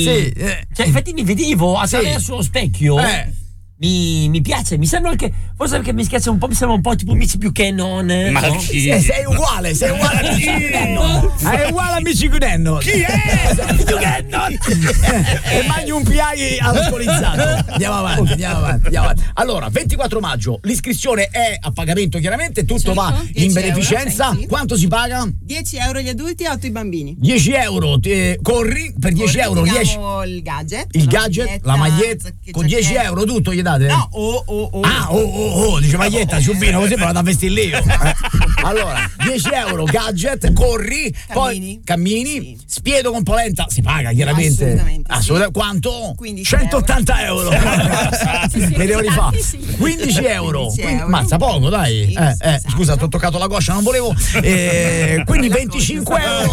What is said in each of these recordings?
Sì. Cioè, infatti mi vedevo attraverso lo specchio. Mi piace, mi sembra anche, forse perché mi scherza un po', mi sembra un po' tipo Amici più Cannon. Ma no? chi? Sei uguale a Amici più Cannon. È uguale a Amici più Cannon. Chi è? Più Cannon. E mangi un piaghi alcolizzato. Andiamo avanti. Allora, 24 maggio, l'iscrizione è a pagamento, chiaramente, tutto va in beneficenza. €, sì. Quanto si paga? €10 gli adulti e 8 i bambini. €10, corri per €10. Il gadget. Il gadget, la maglietta, con €10 tutto gli date? No, dice maglietta, ciubino, così me la da vestire lì. Allora, €10 gadget, corri, poi cammini, spiedo con polenta, si paga chiaramente. Assolutamente. Quanto? 15 €180. Me devo rifare. €15. Mazza poco, dai. Esatto. Scusa, ti ho toccato la coscia, non volevo. Quindi €25.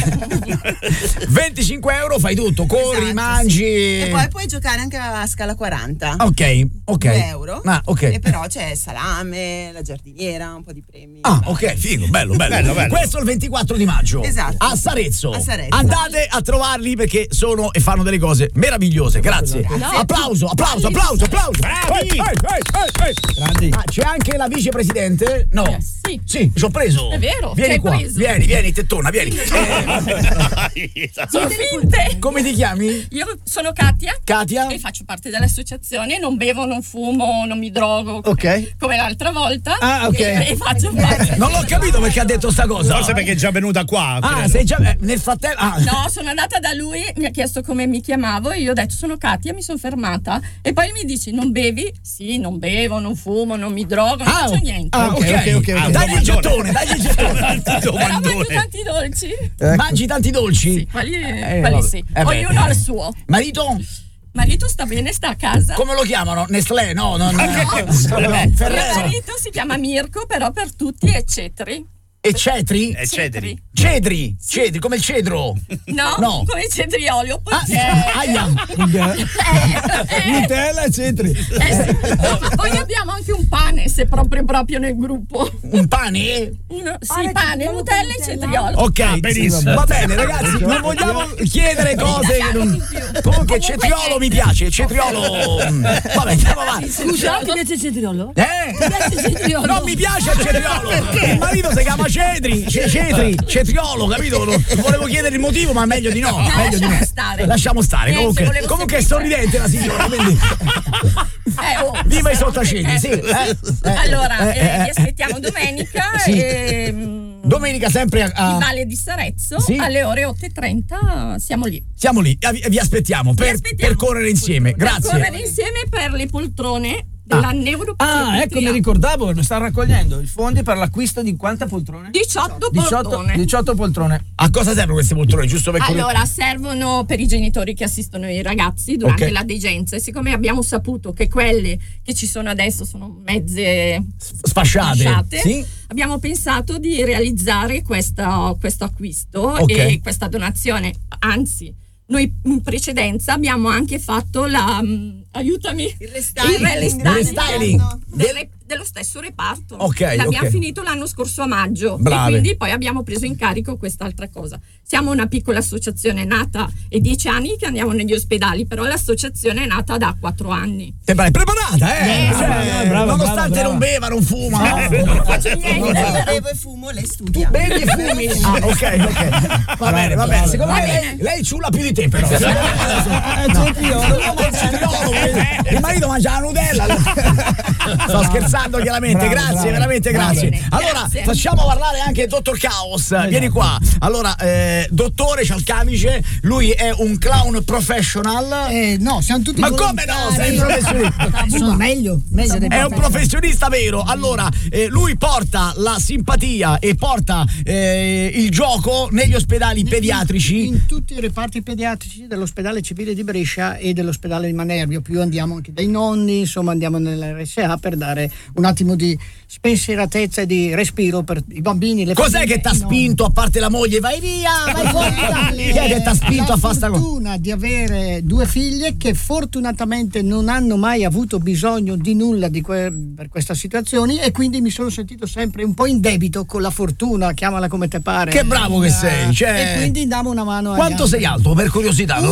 €25 fai tutto, corri, Esatto, mangi. E poi puoi giocare anche a scala 40. Ok. €2. Ok. E però c'è salame, la giardiniera, un po' di premi. Ok, figo, bello. Questo è il 24 di maggio. Esatto. A Sarezzo. A Sarezzo. Andate a trovarli perché sono e fanno delle cose meravigliose. Grazie. Applauso. Bravi. Grandi. C'è anche la vicepresidente? No. Sì, ci ho preso. È vero, Vieni ci hai qua. preso. Vieni, tettona, vieni. Sono finte. Come ti chiami? Io sono Katia. Katia? E faccio parte dell'associazione. Non bevo, non fumo, non mi drogo. Ok. Come l'altra volta. Ok. E faccio parte. Non l'ho capito perché ha detto sta cosa. Forse perché è già venuta qua. credo. Sei già nel frattempo. No, sono andata da lui, mi ha chiesto come mi chiamavo e io ho detto sono Katia, mi sono fermata e poi mi dice non bevi? Sì, non bevo, non fumo, non mi drogo, non faccio niente. Ok. Dagli il gettone. Però mangio tanti dolci. Mangi tanti dolci? Sì, quelli sì. Ognuno ha il suo. Marito sta bene, sta a casa. Come lo chiamano? Nestlé? No. Mio Ferrero. marito si chiama Mirko, però per tutti è Cetri. E cetri? Cedri, come il cedro. No, come il cetriolio. Aia. Nutella e cetri. Poi abbiamo anche un pane, se proprio nel gruppo. Un pane? Pane, Nutella e cetriolo. Ok, benissimo. Va bene, ragazzi, non vogliamo chiedere cose che non. Comunque cetriolo mi piace, cetriolo. Vabbè, andiamo avanti. Scusa, ti piace il cetriolo? Ti piace il cetriolo? Non mi piace il cetriolo. Perché? Il marito si chiama cetriolo, capito? Volevo chiedere il motivo, ma meglio di no. Lasciamo stare. Comunque è sorridente la signora, quindi. Viva i sottaceti, sì. Allora, vi aspettiamo domenica. Domenica sempre in Valle di Sarezzo, alle ore 8:30 siamo lì. Vi aspettiamo per correre insieme. Grazie. Per correre insieme per le poltrone della neuropsichiatria. Ecco, mi ricordavo che sta raccogliendo i fondi per l'acquisto di quante poltrone? 18 poltrone. 18 poltrone. A cosa servono queste poltrone? Giusto per Allora, servono per i genitori che assistono i ragazzi durante la degenza. E siccome abbiamo saputo che quelle che ci sono adesso sono mezze sfasciate, abbiamo pensato di realizzare questo acquisto e questa donazione. Anzi, noi in precedenza abbiamo anche fatto aiutami, il restyling dello stesso reparto. L'abbiamo finito l'anno scorso a maggio. Brave. E quindi poi abbiamo preso in carico quest'altra cosa. Siamo una piccola associazione nata, è 10 anni che andiamo negli ospedali, però l'associazione è nata da 4 anni. Sei preparata, brava, nonostante non beva, non fuma. Non faccio niente. Io bevo e fumo, lei studia. Tu bevi e fumi. Ok. Va bene. Secondo me lei ciula più di te, però. Il marito mangia la Nutella. Sto scherzando chiaramente. Grazie, veramente grazie. Bene, allora, facciamo parlare anche il dottor Caos. Vieni qua. Allora, dottore, c'ha il camice. Lui è un clown professional. No, siamo tutti. Ma come no? Sei un professionista. Sono meglio dei È un professionista vero. Allora, lui porta la simpatia e porta il gioco negli ospedali pediatrici. In tutti i reparti pediatrici dell'ospedale civile di Brescia e dell'ospedale di Manerbio. Più andiamo anche dai nonni, insomma andiamo nell'RSA per dare un attimo di spensieratezza e di respiro per i bambini. Cos'è che t'ha spinto, a parte la moglie, vai via, vai fuori? Chi è che t'ha spinto a fare sta cosa? La fortuna di avere 2 figlie che fortunatamente non hanno mai avuto bisogno di nulla per questa situazione e quindi mi sono sentito sempre un po' in debito con la fortuna, chiamala come te pare. Che bravo che sei, e quindi diamo una mano. Quanto sei alto, per curiosità?